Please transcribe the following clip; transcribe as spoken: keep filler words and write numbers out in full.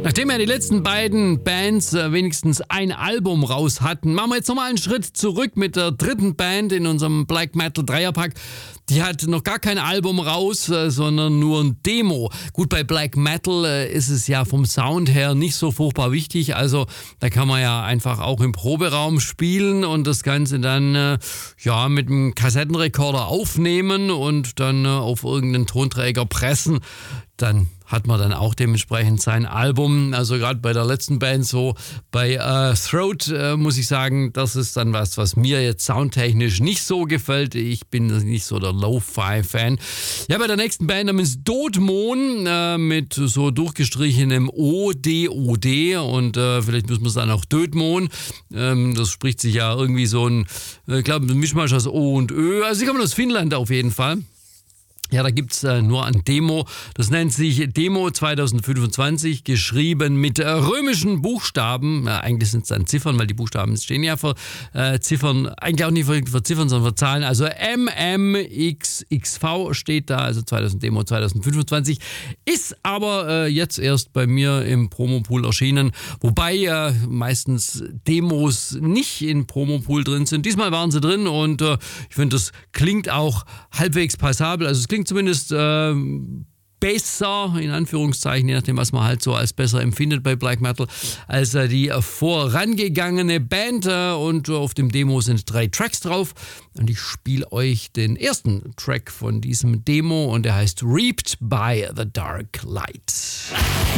Nachdem ja die letzten beiden Bands äh, wenigstens ein Album raus hatten, machen wir jetzt nochmal einen Schritt zurück mit der dritten Band in unserem Black Metal Dreierpack. Die hat noch gar kein Album raus, äh, sondern nur ein Demo. Gut, bei Black Metal äh, ist es ja vom Sound her nicht so furchtbar wichtig. Also da kann man ja einfach auch im Proberaum spielen und das Ganze dann äh, ja mit einem Kassettenrekorder aufnehmen und dann äh, auf irgendeinen Tonträger pressen. Dann hat man dann auch dementsprechend sein Album. Also gerade bei der letzten Band so, bei äh, Throat äh, muss ich sagen, das ist dann was, was mir jetzt soundtechnisch nicht so gefällt. Ich bin nicht so der Lo-Fi-Fan. Ja, bei der nächsten Band namens Dodmon äh, mit so durchgestrichenem O, D, O, D und äh, vielleicht müssen wir es dann auch Dödmon. Ähm, das spricht sich ja irgendwie so ein, ich äh, glaube, ein Mischmasch aus O und Ö. Also sie kommen aus Finnland auf jeden Fall. Ja, da gibt's äh, nur ein Demo. Das nennt sich Demo zwanzig fünfundzwanzig, geschrieben mit äh, römischen Buchstaben. Äh, eigentlich sind es dann Ziffern, weil die Buchstaben stehen ja für äh, Ziffern. Eigentlich auch nicht für, für Ziffern, sondern für Zahlen. Also M M X X V steht da, also zweitausend Demo zwanzig fünfundzwanzig. Ist aber äh, jetzt erst bei mir im Promopool erschienen. Wobei äh, meistens Demos nicht in Promopool drin sind. Diesmal waren sie drin und äh, ich finde, das klingt auch halbwegs passabel. Also es klingt zumindest äh, besser, in Anführungszeichen, je nachdem, was man halt so als besser empfindet bei Black Metal, als äh, die vorangegangene Band. Äh, und auf dem Demo sind drei Tracks drauf. Und ich spiele euch den ersten Track von diesem Demo und der heißt Reaped by the Dark Light.